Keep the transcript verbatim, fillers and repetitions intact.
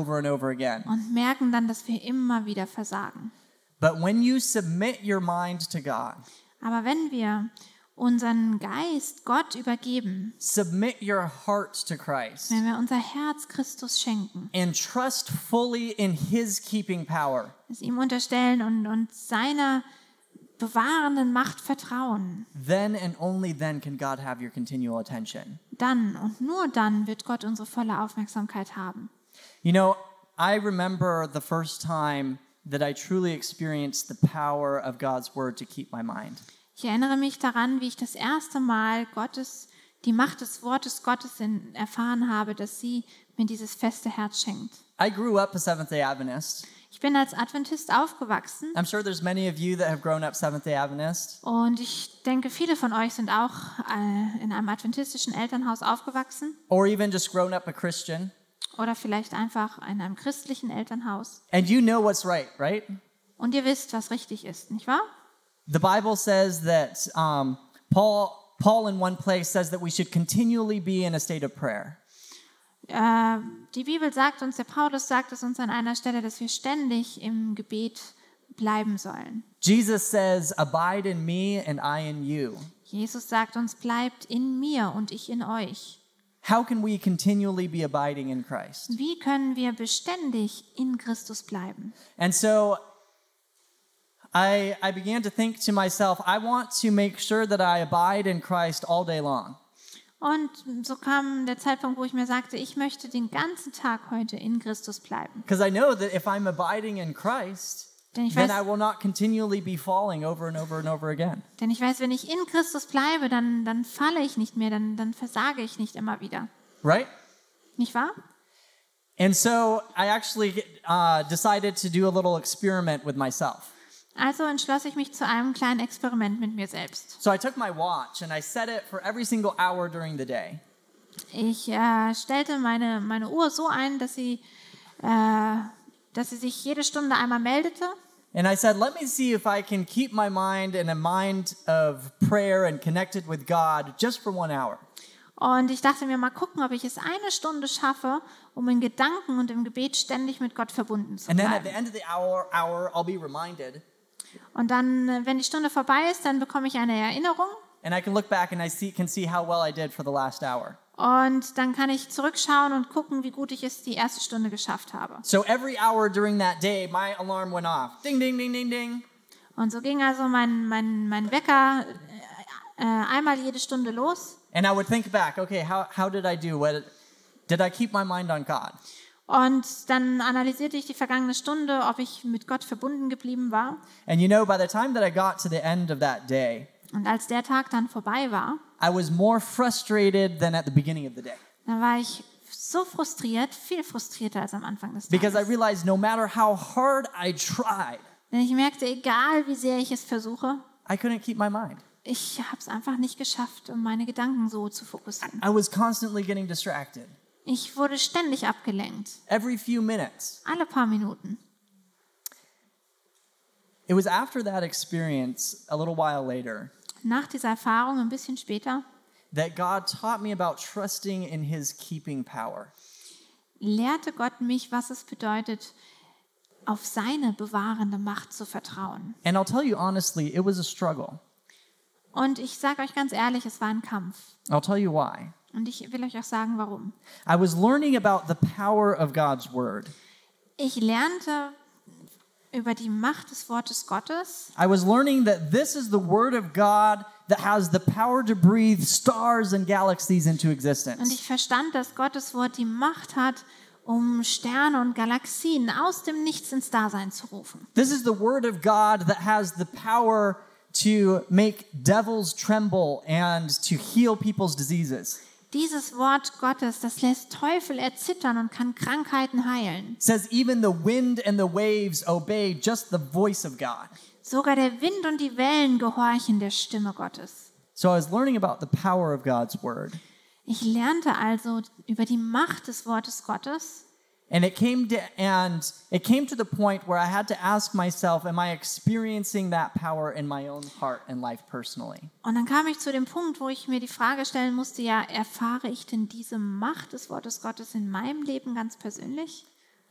over and over again. Und merken dann, dass wir immer wieder versagen. But when you submit your mind to God, Aber wenn wir unseren Geist Gott übergeben, submit your heart to Christ, wenn wir unser Herz Christus schenken, and trust fully in His keeping power, es ihm unterstellen und, und seiner bewahrenden Macht vertrauen, then and only then can God have your continual attention. dann und nur dann wird Gott unsere volle Aufmerksamkeit haben. You know, I remember the first time that I truly experienced the power of God's word to keep my mind. Ich erinnere mich daran, wie ich das erste Mal Gottes, die Macht des Wortes Gottes in, erfahren habe, dass sie mir dieses feste Herz schenkt. I grew up a Seventh-day Adventist. Ich bin als Adventist aufgewachsen I'm sure there's many of you that have grown up Seventh-day Adventist. und ich denke, viele von euch sind auch äh, in einem adventistischen Elternhaus aufgewachsen Or even just grown up a Christian. oder vielleicht einfach in einem christlichen Elternhaus. And you know what's right, right? Und ihr wisst, was richtig ist, nicht wahr? The Bible says that um, Paul, Paul in one place says that we should continually be in a state of prayer. Äh, die Bibel sagt uns, der Paulus sagt es uns an einer Stelle, dass wir ständig im Gebet bleiben sollen. Jesus says, abide in me and I in you. Jesus sagt uns, bleibt in mir und ich in euch. How can we continually be abiding in Christ? Wie können wir beständig in Christus bleiben? And so I, I began to think to myself, I want to make sure that I abide in Christ all day long. Und so kam der Zeitpunkt, wo ich mir sagte, ich möchte den ganzen Tag heute in Christus bleiben. Because I know that if I'm abiding in Christ, Denn ich, then weiß, I will not continually be falling over and over and over again. denn ich weiß, wenn ich in Christus bleibe, dann, dann falle ich nicht mehr, dann, dann versage ich nicht immer wieder. Right? Nicht wahr? And so I actually uh, decided to do a little experiment with myself. Also entschloss ich mich zu einem kleinen Experiment mit mir selbst. So I took my watch and I set it for every single hour during the day. Ich äh, stellte meine, meine Uhr so ein, dass sie, äh, dass sie sich jede Stunde einmal meldete. And I said, let me see if I can keep my mind in a mind of prayer and connected with God just for one hour. Und ich dachte mir, mal gucken, ob ich es eine Stunde schaffe, um in Gedanken und im Gebet ständig mit Gott verbunden zu And then at the bleiben. end of the hour, hour, I'll be reminded. Und dann, äh, wenn die Stunde vorbei ist, dann bekomme ich eine Erinnerung. And I can look back and I see, can see how well I did for the last hour. Und dann kann ich zurückschauen und gucken, wie gut ich es die erste Stunde geschafft habe. So every hour during that day, my alarm went off. Ding, ding, ding, ding, ding. Und so ging also mein, mein, mein Wecker äh, einmal jede Stunde los. And I would think back, okay, how, how did I do? What, did I keep my mind on God? Und dann analysierte ich die vergangene Stunde, ob ich mit Gott verbunden geblieben war. And you know, by the time that I got to the end of that day, Und als der Tag dann vorbei war, I was more frustrated than at the beginning of the day. dann war ich so frustriert, viel frustrierter als am Anfang des Because I Tages. realized no matter how hard I tried, Denn ich merkte, egal wie sehr ich es versuche, I couldn't keep my mind. ich habe es einfach nicht geschafft, um meine Gedanken so zu fokussieren. I was constantly getting distracted. Ich wurde ständig abgelenkt, Every few minutes. alle paar Minuten. It was after that experience, a little while later, Nach dieser Erfahrung, ein bisschen später, that God taught me about trusting in His keeping power. lehrte Gott mich, was es bedeutet, auf seine bewahrende Macht zu vertrauen. And I'll tell you honestly, it was a struggle. Und ich sage euch ganz ehrlich, es war ein Kampf. I'll tell you why. Und ich will euch auch sagen, warum. I was learning about the power of God's word. Ich lernte über die Macht des Wortes Gottes. I was learning that this is the word of God that has the power to breathe stars and galaxies into Und existence. ich verstand, dass Gottes Wort die Macht hat, um Sterne und Galaxien aus dem Nichts ins Dasein zu rufen. This is the word of God that has the power to make devils tremble and to heal people's diseases. Dieses Wort Gottes, das lässt Teufel erzittern und kann Krankheiten heilen. It says even the wind and the waves obey just the voice of God. Sogar der Wind und die Wellen gehorchen der Stimme Gottes. So I was learning about the power of God's word. Ich lernte also über die Macht des Wortes Gottes. And it came to and it came to the point where I had to ask myself, am I experiencing that power in my own heart and life personally? Und dann kam ich zu dem Punkt, wo ich mir die Frage stellen musste, ja, erfahre ich denn diese Macht des Wortes Gottes in meinem Leben ganz persönlich?